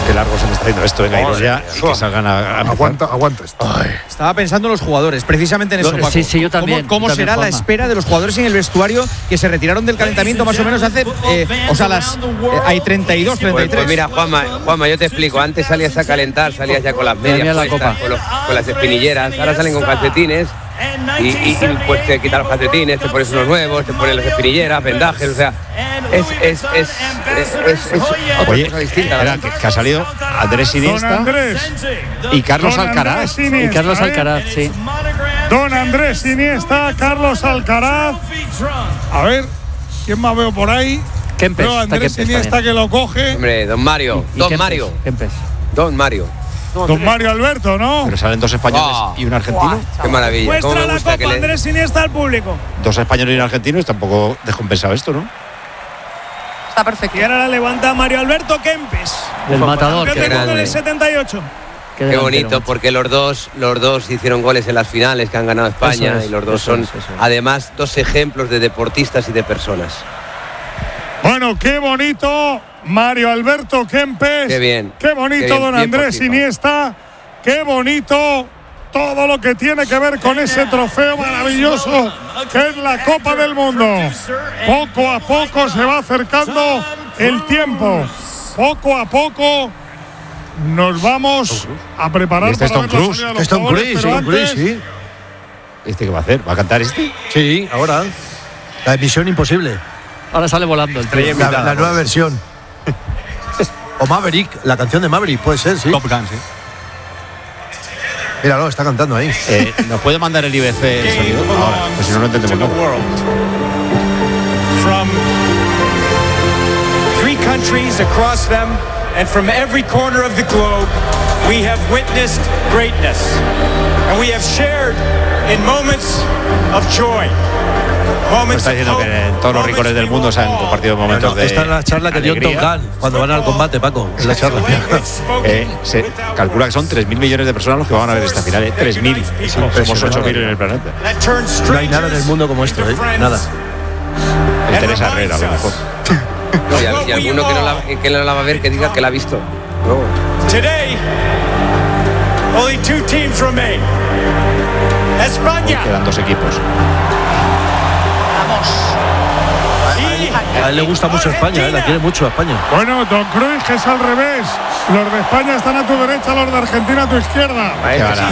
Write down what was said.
Qué largo se me está haciendo esto, venga, iros ya y que salgan a Aguanta esto. Estaba pensando en los jugadores, precisamente en eso, Paco. Sí, yo también. ¿Cómo será Juanma, la espera de los jugadores en el vestuario que se retiraron del calentamiento más o menos hace, hay 32, 33? Pues mira, Juanma, yo te explico. Antes salías a calentar, salías ya con las medias puestas, con las espinilleras. Ahora salen con calcetines y pues te quitas los calcetines, te pones unos nuevos, te pones las espinilleras, vendajes, o sea, es otra cosa distinta. Era que ha salido Andrés Iniesta y Carlos Alcaraz. Sí. Don Andrés Iniesta, Carlos Alcaraz. A ver, ¿quién más veo por ahí? Kempes. Veo a Andrés Iniesta que lo coge. Hombre, Don Mario. Kempes. Don Mario Alberto, ¿no? Pero salen dos españoles y un argentino. Qué maravilla. Muestra la copa Andrés Iniesta al público. Dos españoles y un argentino, es tampoco descompensado esto, ¿no? Está perfecto. Y ahora la levanta Mario Alberto Kempes. El matador. Campeón del mundo en el 78. Qué bonito, porque los dos hicieron goles en las finales que han ganado España y los dos son además dos ejemplos de deportistas y de personas. Bueno, qué bonito Mario Alberto Kempes. Qué bien. Qué bonito Qué bien, don Andrés Iniesta. Qué bonito todo lo que tiene que ver con ese trofeo maravilloso que es la Copa del Mundo. Poco a poco se va acercando el tiempo. Poco a poco nos vamos a preparar este para es Tom Cruise. Que es Tom Cruise, sí. ¿Este qué va a hacer? ¿Va a cantar este? Sí, ahora. La emisión imposible. Ahora sale volando el tren. La nueva versión. O Maverick, la canción de Maverick, puede ser, sí. Top Gun, sí. Míralo, está cantando ahí. ¿Nos puede mandar el IBC el sonido? Ahora, pues si no, no entendemos nada. From 3 countries across them and from every corner of the globe, we have witnessed greatness. And we have shared in moments of joy. Pues está diciendo que en todos los rincones del mundo se han compartido momentos de esta es la charla que dio Tom Gunn cuando van al combate, Paco. Es la charla. Se calcula que son 3.000 millones de personas los que van a ver esta final. 3.000. Somos 8.000 en el planeta. No hay nada en el mundo como esto, nada. El Teresa Herrera, a lo mejor. Y alguno que no la va a ver que diga que la ha visto. No. Today, only 2 teams remain. España. Quedan 2 equipos. A él le gusta mucho España, la quiere mucho a España. Bueno, Don Cruz, que es al revés. Los de España están a tu derecha, los de Argentina a tu izquierda.